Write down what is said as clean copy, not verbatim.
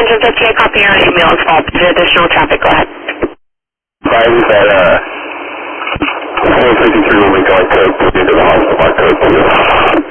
engine 58, copy your email as well. Additional traffic, go ahead. Hi, we've got 453 moving guard code, put into the house of our code.